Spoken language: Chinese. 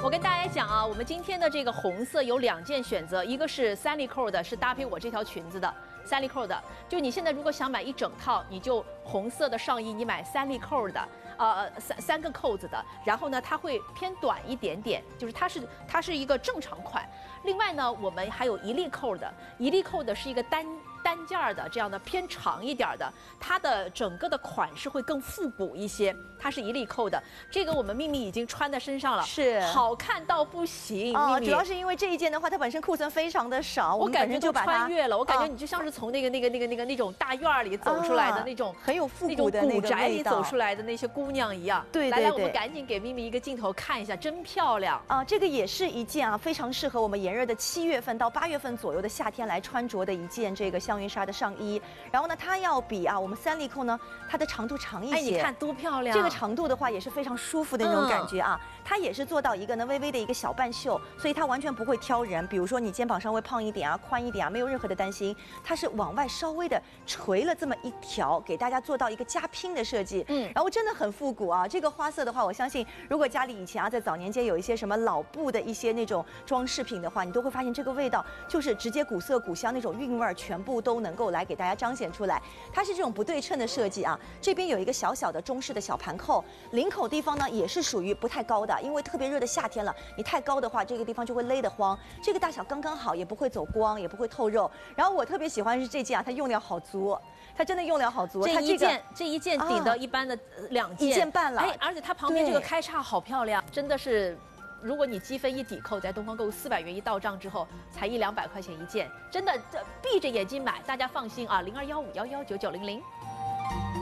我跟大家讲啊，我们今天的这个红色有2件选择，一个是三粒扣的，是搭配我这条裙子的3粒扣的。就你现在如果想买一整套，你就红色的上衣，你买3粒扣的，三个扣子的。然后呢，它会偏短一点点，就是它是一个正常款。另外呢，我们还有1粒扣的，1粒扣的是一个单件的这样的偏长一点的，它的整个的款式会更复古一些。它是1粒扣的，这个我们秘密已经穿在身上了， 是好看到不行。 哦， 秘密主要是因为这一件的话，它本身库存非常的少， 我感觉就就把它穿越了，我感觉你就像是从那种大院里走出来的那种很有复古的古宅里走出来的那些姑娘一样。 对， 来，我们赶紧给秘密一个镜头看一下，真漂亮啊！这个也是一件啊非常适合我们炎热的7月份到8月份左右的夏天来穿着的一件这个香云纱的上衣。然后呢，它要比啊我们3粒扣呢，它的长度长一些。 哎，你看多漂亮！ 这个长度的话也是非常舒服的那种感觉啊。它也是做到一个呢微微的一个小半袖，所以它完全不会挑人。比如说你肩膀稍微胖一点啊、宽一点啊，没有任何的担心。它是往外稍微的垂了这么一条，给大家做到一个加拼的设计。然后真的很复古啊。这个花色的话，我相信如果家里以前啊在早年间有一些什么老布的一些那种装饰品的话，你都会发现这个味道就是直接古色古香那种韵味，全部都能够来给大家彰显出来。它是这种不对称的设计啊，这边有一个小小的中式的小盘扣，领口地方呢也是属于不太高的，因为特别热的夏天了，你太高的话，这个地方就会勒得慌。这个大小刚刚好，也不会走光，也不会透肉。然后我特别喜欢是这件啊，它用料好足，它真的用料好足。 这一件顶到一般的2件， 1件半了。 哎，而且它旁边这个开叉好漂亮，真的是。如果你积分一抵扣，在东方购物400元一到账之后，才100-200块钱一件，真的闭着眼睛买，大家放心啊，0215119900。